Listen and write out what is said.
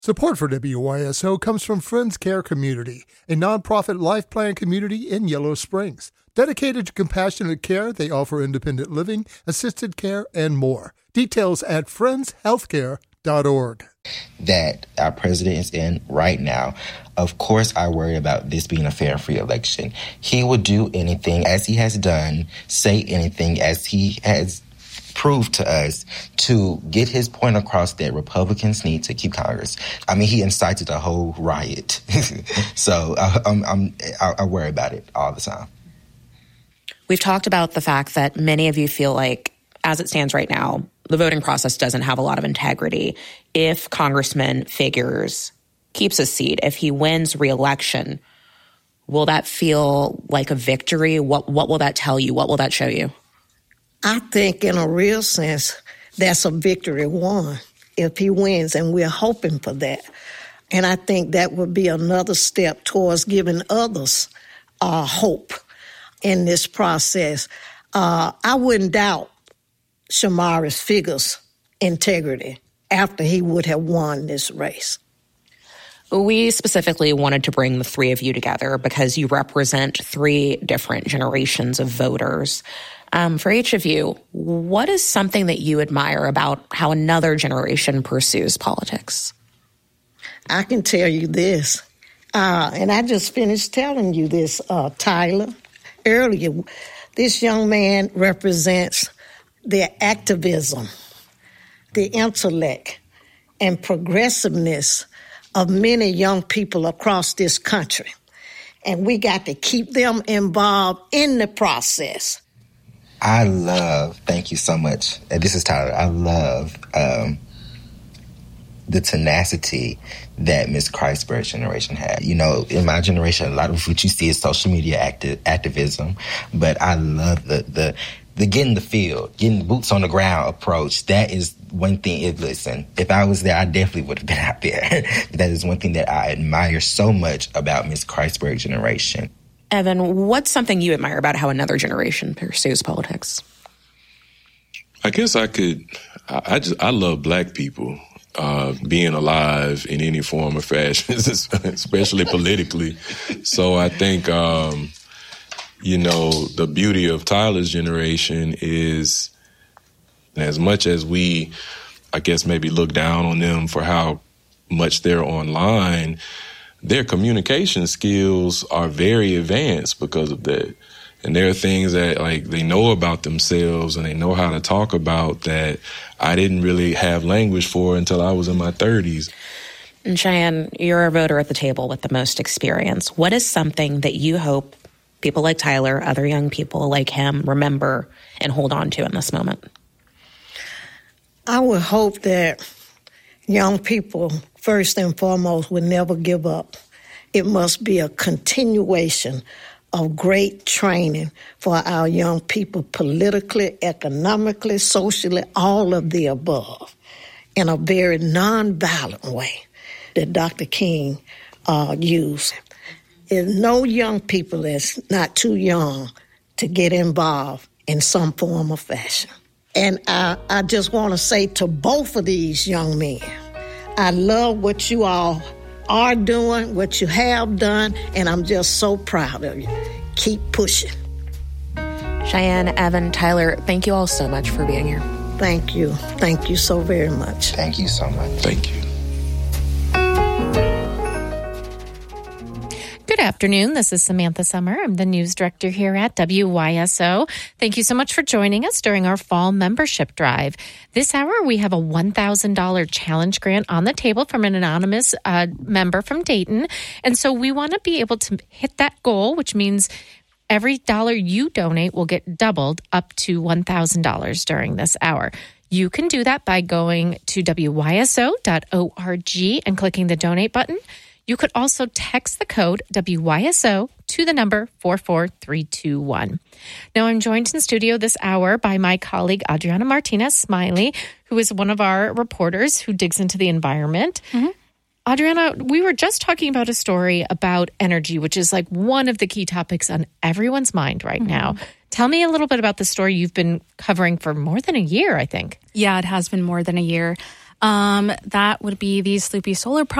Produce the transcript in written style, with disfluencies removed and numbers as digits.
Support for WYSO comes from Friends Care Community, a nonprofit life plan community in Yellow Springs. Dedicated to compassionate care, they offer independent living, assisted care, and more. Details at friendshealthcare.org. That our president is in right now. Of course, I worry about this being a fair and free election. He would do anything, as he has done, say anything, as he has proved to us, to get his point across that Republicans need to keep Congress. I mean, he incited a whole riot. So I worry about it all the time. We've talked about the fact that many of you feel like, as it stands right now, the voting process doesn't have a lot of integrity. If Congressman Figures keeps his seat, if he wins re-election, will that feel like a victory? What will that tell you? What will that show you? I think in a real sense, that's a victory won if he wins, and we're hoping for that. And I think that would be another step towards giving others hope in this process. I wouldn't doubt Shamari's Figures' integrity after he would have won this race. We specifically wanted to bring the three of you together because you represent three different generations of voters. For each of you, what is something that you admire about how another generation pursues politics? I can tell you this, and I just finished telling you this, Tyler, earlier. This young man represents the activism, the intellect, and progressiveness of many young people across this country. And we got to keep them involved in the process. Thank you so much. This is Tyler. I love the tenacity that Ms. Kreisberg's generation had. You know, in my generation, a lot of what you see is social media activism, but I love the get in the field, getting boots on the ground approach. That is one thing. If I was there, I definitely would have been out there. That is one thing that I admire so much about Ms. Kreisberg's generation. Evan, what's something you admire about how another generation pursues politics? I guess I love Black people being alive in any form or fashion, especially politically. So I think, the beauty of Tyler's generation is, as much as we, I guess, maybe look down on them for how much they're online, their communication skills are very advanced because of that. And there are things that, like, they know about themselves and they know how to talk about that I didn't really have language for until I was in my 30s. And Cheyenne, you're a voter at the table with the most experience. What is something that you hope people like Tyler, other young people like him, remember and hold on to in this moment? I would hope that young people, first and foremost, would never give up. It must be a continuation of great training for our young people politically, economically, socially, all of the above, in a very nonviolent way that Dr. King used. There's no young people that's not too young to get involved in some form or fashion. And I just want to say to both of these young men, I love what you all are doing, what you have done, and I'm just so proud of you. Keep pushing. Cheyenne, Evan, Tyler, thank you all so much for being here. Thank you. Thank you so very much. Thank you so much. Thank you. Good afternoon. This is Samantha Summer. I'm the news director here at WYSO. Thank you so much for joining us during our fall membership drive. This hour, we have a $1,000 challenge grant on the table from an anonymous member from Dayton. And so we want to be able to hit that goal, which means every dollar you donate will get doubled up to $1,000 during this hour. You can do that by going to wyso.org and clicking the donate button. You could also text the code WYSO to the number 44321. Now, I'm joined in studio this hour by my colleague, Adriana Martinez-Smiley, who is one of our reporters who digs into the environment. Mm-hmm. Adriana, we were just talking about a story about energy, which is like one of the key topics on everyone's mind right now. Tell me a little bit about the story you've been covering for more than a year, I think. Yeah, it has been more than a year. That would be the Sloopy Solar Project.